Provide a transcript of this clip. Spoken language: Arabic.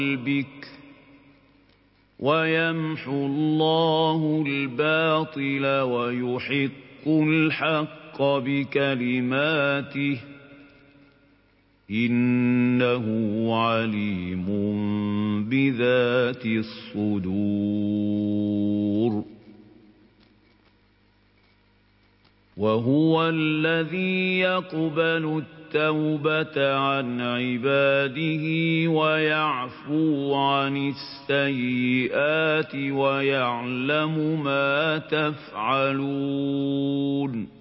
الْبِكْرِ وَيَمْحُو اللَّهُ الْبَاطِلَ وَيُحِقُّ الْحَقَّ بِكَلِمَاتِهِ إِنَّهُ عَلِيمٌ بِذَاتِ الصُّدُورِ وَهُوَ الَّذِي يَقْبَلُ التَّوْبَةَ عَنْ عِبَادِهِ وَيَعْفُو عَنِ السَّيِّئَاتِ وَيَعْلَمُ مَا تَفْعَلُونَ